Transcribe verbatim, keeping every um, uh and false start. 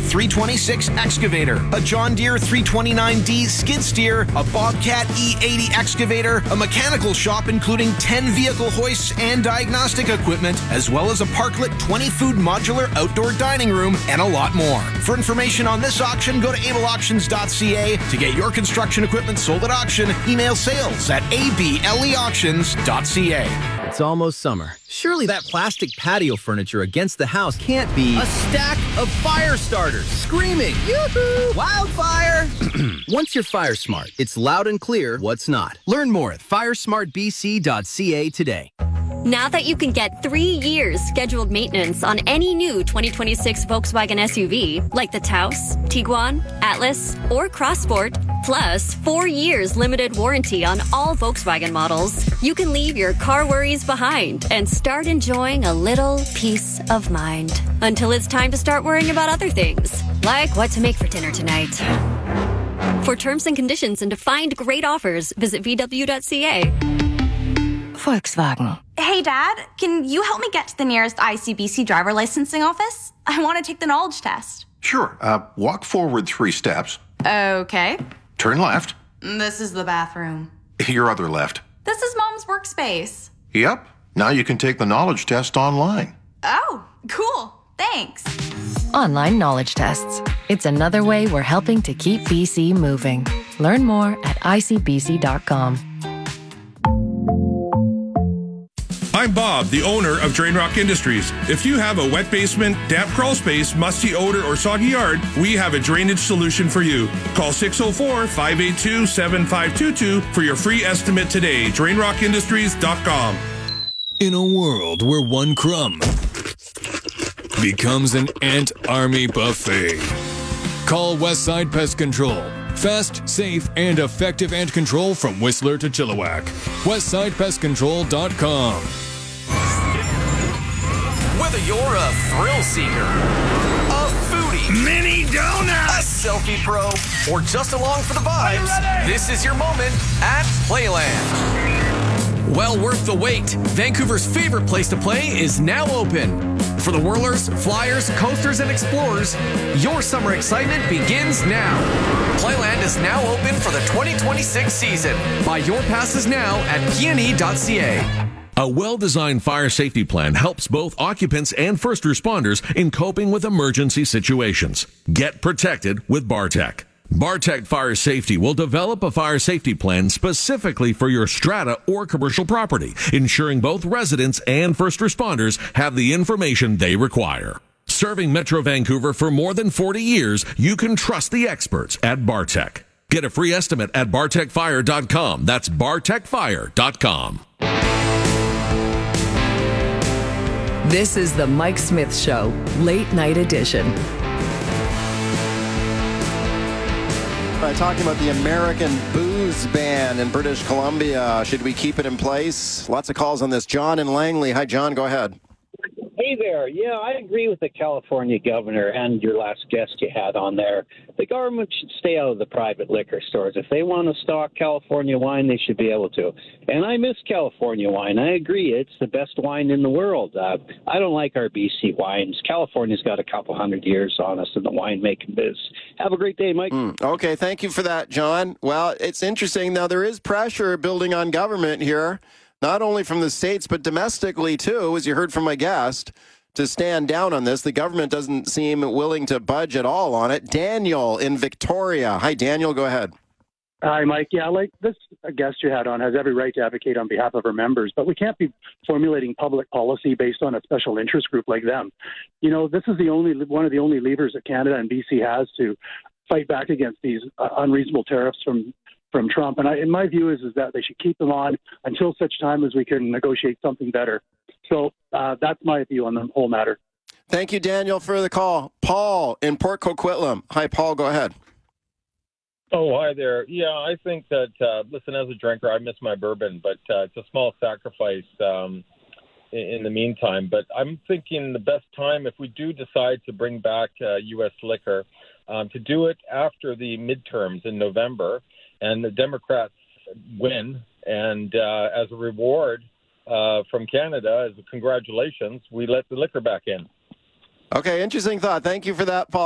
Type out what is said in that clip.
three twenty-six excavator, a John Deere three twenty-nine D skid steer, a Bobcat E eighty excavator, a mechanical shop including ten vehicle hoists and diagnostic equipment, as well as a Parklet twenty food modular outdoor dining room, and a lot more. For information on this auction, go to able auctions dot c a. To get your construction equipment sold at auction, email sales at a b l e auctions dot c a. It's almost summer. Surely that plastic patio furniture against the house can't be a stack of fire starters screaming, yoo-hoo, wildfire! Once you're fire smart, it's loud and clear what's not. Learn more at fire smart b c dot c a today. Now that you can get three years scheduled maintenance on any new twenty twenty-six Volkswagen S U V, like the Taos, Tiguan, Atlas, or Crossport, plus four years limited warranty on all Volkswagen models, you can leave your car worries behind and start enjoying a little peace of mind. Until it's time to start worrying about other things, like what to make for dinner tonight. For terms and conditions and to find great offers, visit v w dot c a. Volkswagen. Hey, Dad, can you help me get to the nearest I C B C driver licensing office? I want to take the knowledge test. Sure. Uh, walk forward three steps. Okay. Turn left. This is the bathroom. Your other left. This is Mom's workspace. Yep. Now you can take the knowledge test online. Oh, cool. Thanks. Online knowledge tests. It's another way we're helping to keep B C moving. Learn more at i c b c dot com. I'm Bob, the owner of Drain Rock Industries. If you have a wet basement, damp crawl space, musty odor, or soggy yard, we have a drainage solution for you. Call six oh four, five eight two, seven five two two for your free estimate today. drain rock industries dot com. In a world where one crumb becomes an ant army buffet, call Westside Pest Control. Fast, safe, and effective ant control from Whistler to Chilliwack. westside pest control dot com. Whether you're a thrill seeker, a foodie, mini donuts, a selfie pro, or just along for the vibes, this is your moment at Playland. Well worth the wait. Vancouver's favorite place to play is now open. For the whirlers, flyers, coasters, and explorers, your summer excitement begins now. Playland is now open for the twenty twenty-six season. Buy your passes now at p n e dot c a. A well-designed fire safety plan helps both occupants and first responders in coping with emergency situations. Get protected with Bartec. Bartec Fire Safety will develop a fire safety plan specifically for your strata or commercial property, ensuring both residents and first responders have the information they require. Serving Metro Vancouver for more than forty years, you can trust the experts at Bartec. Get a free estimate at bartec fire dot com. That's bartec fire dot com. This is the Mike Smith Show, late night edition. Uh, talking about the American booze ban in British Columbia. Should we keep it in place? Lots of calls on this. John in Langley. Hi, John. Go ahead. Hey there. Yeah, I agree with the California governor and your last guest you had on there. The government should stay out of the private liquor stores. If they want to stock California wine, they should be able to. And I miss California wine. I agree. It's the best wine in the world. Uh, I don't like our B C wines. California's got a couple hundred years on us in the winemaking biz. Have a great day, Mike. Mm, okay, thank you for that, John. Well, it's interesting. Now, there is pressure building on government here, not only from the states, but domestically, too, as you heard from my guest, to stand down on this. The government doesn't seem willing to budge at all on it. Daniel in Victoria. Hi, Daniel. Go ahead. Hi, Mike. Yeah, like this guest you had on has every right to advocate on behalf of our members, but we can't be formulating public policy based on a special interest group like them. You know, this is the only one of the only levers that Canada and B C has to fight back against these uh, unreasonable tariffs from from Trump. And I, in my view is, is that they should keep them on until such time as we can negotiate something better. So uh, that's my view on the whole matter. Thank you, Daniel, for the call. Paul in Port Coquitlam. Hi, Paul. Go ahead. Oh, hi there. Yeah, I think that, uh, listen, as a drinker, I miss my bourbon, but uh, it's a small sacrifice um, in, in the meantime. But I'm thinking the best time, if we do decide to bring back uh, U S liquor, um, to do it after the midterms in November, and the Democrats win, and uh, as a reward uh, from Canada, as a congratulations, we let the liquor back in. Okay, interesting thought. Thank you for that, Paul.